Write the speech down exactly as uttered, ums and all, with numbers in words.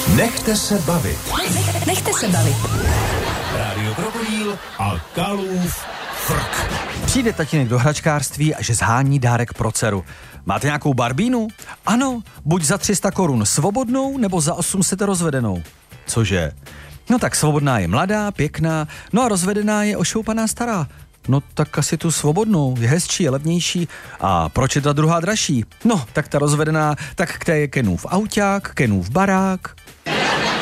Nechte se bavit. Nechte se bavit. Rádio Krokodýl a Kalův frk. Přijde tatínek do hračkářství a že zhání dárek pro dceru. Máte nějakou barbínu? Ano, buď za tři sta korun svobodnou, nebo za osm set rozvedenou. Cože? No tak svobodná je mladá, pěkná, no a rozvedená je ošoupaná stará. No tak asi tu svobodnou, je hezčí, je levnější. A proč je ta druhá dražší? No, tak ta rozvedená, tak k té je Kenův auťák, Kenův barák.